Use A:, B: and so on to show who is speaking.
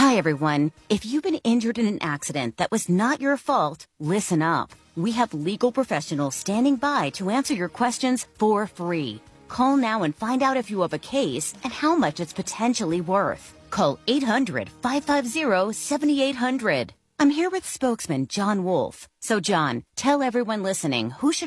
A: Hi, everyone. If you've been injured in an accident that was not your fault, listen up. We have legal professionals standing by to answer your questions for free. Call now and find out if you have a case and how much it's potentially worth. Call 800-550-7800. I'm here with spokesman John Wolf. So, John, tell everyone listening who should